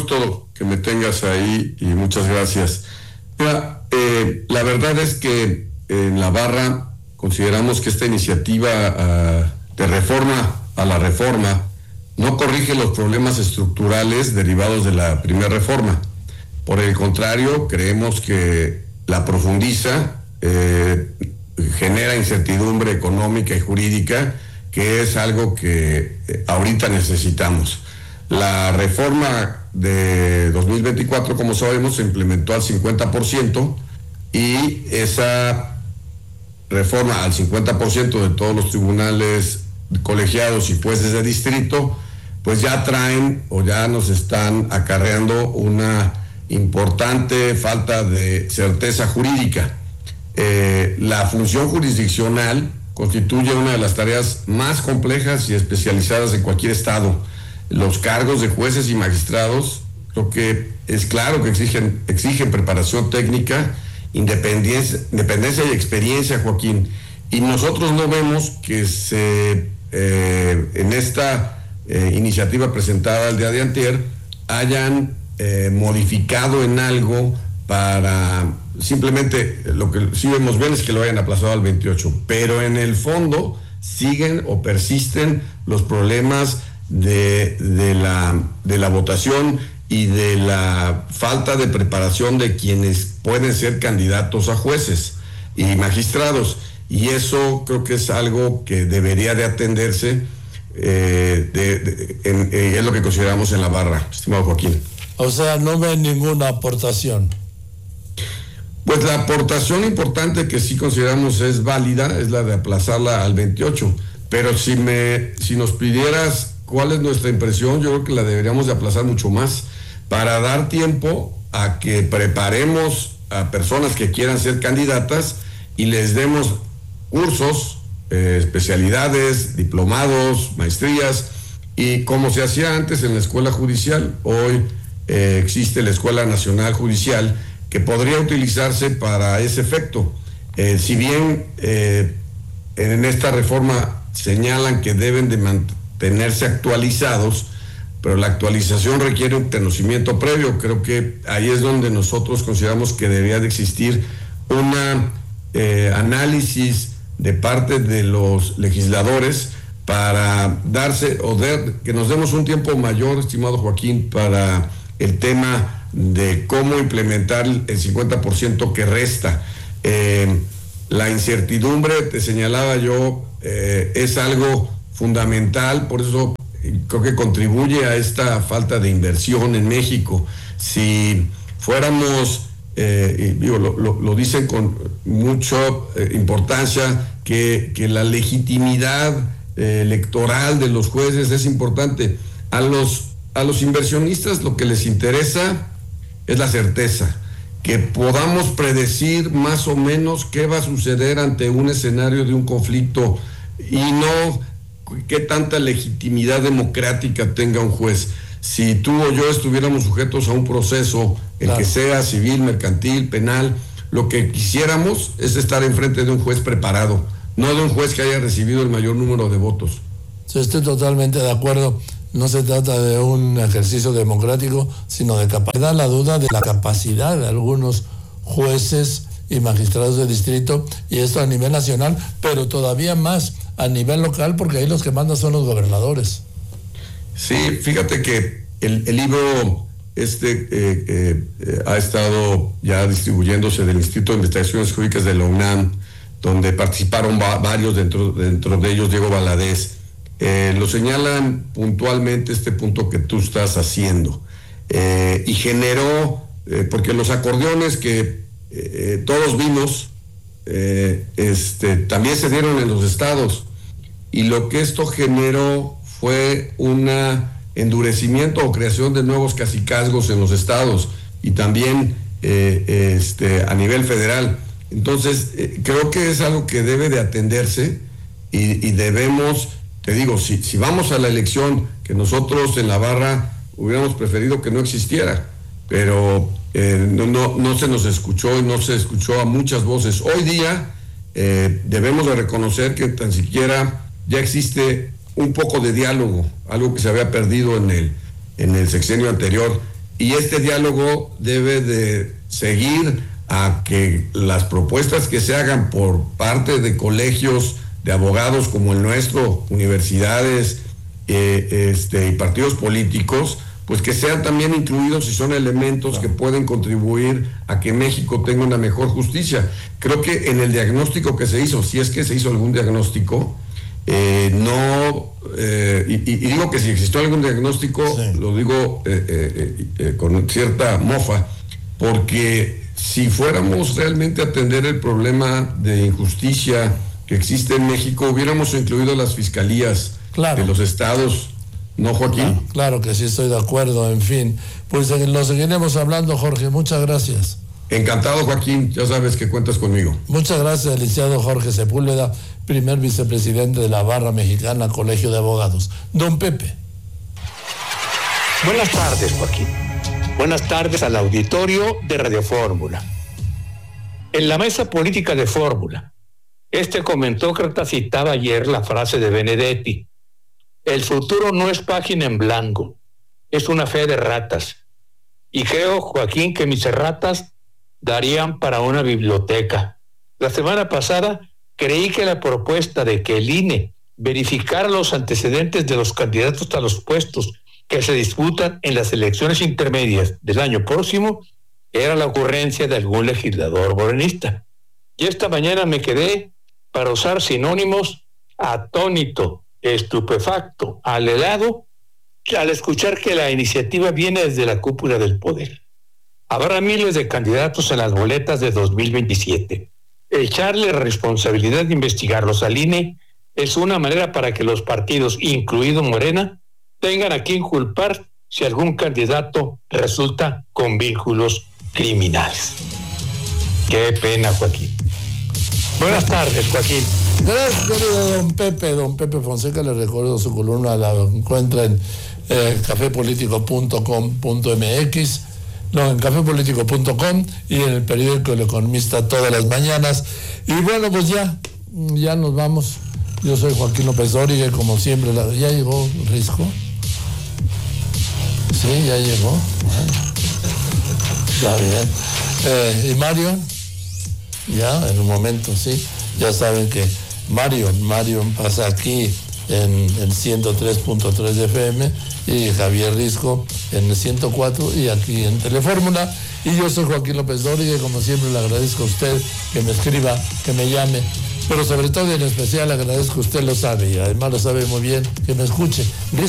gusto que me tengas ahí y muchas gracias. Mira, la verdad es que en la barra consideramos que esta iniciativa de reforma a la reforma no corrige los problemas estructurales derivados de la primera reforma. Por el contrario, creemos que la profundiza, genera incertidumbre económica y jurídica, que es algo que ahorita necesitamos. La reforma de 2024, como sabemos, se implementó al 50% y esa reforma al 50% de todos los tribunales colegiados y jueces de distrito, pues ya traen o ya nos están acarreando una importante falta de certeza jurídica. La función jurisdiccional constituye una de las tareas más complejas y especializadas en cualquier estado. Los cargos de jueces y magistrados, creo que es claro que exigen preparación técnica, independencia y experiencia, Joaquín. Y nosotros no vemos que en esta iniciativa presentada el día de antier hayan modificado en algo para simplemente, lo que sí vemos bien es que lo hayan aplazado al 28, pero en el fondo siguen o persisten los problemas de la votación y de la falta de preparación de quienes pueden ser candidatos a jueces y magistrados, y eso creo que es algo que debería de atenderse, es lo que consideramos en la barra, estimado Joaquín. O sea, no ven ninguna aportación. Pues la aportación importante que sí consideramos es válida es la de aplazarla al 28, pero si nos pidieras cuál es nuestra impresión, yo creo que la deberíamos de aplazar mucho más para dar tiempo a que preparemos a personas que quieran ser candidatas y les demos cursos, especialidades, diplomados, maestrías, y como se hacía antes en la escuela judicial, hoy existe la Escuela Nacional Judicial que podría utilizarse para ese efecto. Si bien en esta reforma señalan que deben de mantenerse actualizados, pero la actualización requiere un conocimiento previo. Creo que ahí es donde nosotros consideramos que debería de existir un análisis de parte de los legisladores para que nos demos un tiempo mayor, estimado Joaquín, para el tema de cómo implementar el 50% que resta. La incertidumbre, te señalaba yo, es algo fundamental, por eso creo que contribuye a esta falta de inversión en México. Si fuéramos, lo dicen con mucha importancia, que la legitimidad electoral de los jueces es importante. A los inversionistas lo que les interesa es la certeza, que podamos predecir más o menos qué va a suceder ante un escenario de un conflicto y no qué tanta legitimidad democrática tenga un juez. Si tú o yo estuviéramos sujetos a un proceso, el que sea civil, mercantil, penal, lo que quisiéramos es estar enfrente de un juez preparado, no de un juez que haya recibido el mayor número de votos. Sí, estoy totalmente de acuerdo. No se trata de un ejercicio democrático, sino de capacidad. La duda de la capacidad de algunos jueces y magistrados de distrito, y esto a nivel nacional, pero todavía más a nivel local, porque ahí los que mandan son los gobernadores. Sí, fíjate que el libro ha estado ya distribuyéndose del Instituto de Investigaciones Jurídicas de la UNAM, donde participaron varios, dentro de ellos Diego Valadez. Lo señalan puntualmente este punto que tú estás haciendo, y generó, porque los acordeones que todos vimos también se dieron en los estados, y lo que esto generó fue un endurecimiento o creación de nuevos cacicazgos en los estados y también a nivel federal. Entonces creo que es algo que debe de atenderse y debemos. Te digo, si vamos a la elección, que nosotros en la barra hubiéramos preferido que no existiera, pero no se nos escuchó y no se escuchó a muchas voces. Hoy día debemos de reconocer que tan siquiera ya existe un poco de diálogo, algo que se había perdido en el sexenio anterior, y este diálogo debe de seguir a que las propuestas que se hagan por parte de colegios de abogados como el nuestro, universidades y partidos políticos, pues que sean también incluidos si son elementos que pueden contribuir a que México tenga una mejor justicia. Creo que en el diagnóstico que se hizo, si es que se hizo algún diagnóstico, y digo que si existió algún diagnóstico, sí, lo digo con cierta mofa, porque si fuéramos realmente a atender el problema de injusticia que existe en México, hubiéramos incluido las fiscalías, claro, de los estados, ¿no, Joaquín? Claro que sí, estoy de acuerdo, en fin. Pues lo seguiremos hablando, Jorge, muchas gracias. Encantado, Joaquín, ya sabes que cuentas conmigo. Muchas gracias, licenciado Jorge Sepúlveda, primer vicepresidente de la Barra Mexicana Colegio de Abogados. Don Pepe. Buenas tardes, Joaquín. Buenas tardes al auditorio de Radio Fórmula. En la mesa política de Fórmula, este comentócrata citaba ayer la frase de Benedetti: el futuro no es página en blanco, es una fe de ratas. Y creo, Joaquín, que mis erratas darían para una biblioteca. La semana pasada creí que la propuesta de que el INE verificara los antecedentes de los candidatos a los puestos que se disputan en las elecciones intermedias del año próximo era la ocurrencia de algún legislador morenista. Y esta mañana me quedé, para usar sinónimos, atónito, estupefacto, alelado, al escuchar que la iniciativa viene desde la cúpula del poder. Habrá miles de candidatos en las boletas de 2027. Echarle responsabilidad de investigarlos al INE es una manera para que los partidos, incluido Morena, tengan a quien culpar si algún candidato resulta con vínculos criminales. Qué pena, Joaquín. Buenas tardes, Joaquín. Gracias, querido don Pepe Fonseca. Le recuerdo su columna, la encuentra en cafepolitico.com.mx, en cafepolitico.com y en el periódico El Economista todas las mañanas. Y bueno, pues ya nos vamos. Yo soy Joaquín López Dóriga, como siempre. ¿Ya llegó Risco? Sí, ya llegó. Bueno, está bien. ¿Y Mario? Ya, en un momento, sí. Ya saben que Mario pasa aquí en el 103.3 de FM y Javier Risco en el 104 y aquí en Telefórmula. Y yo soy Joaquín López Dóriga y como siempre le agradezco a usted que me escriba, que me llame, pero sobre todo y en especial agradezco, usted lo sabe y además lo sabe muy bien, que me escuche. Risco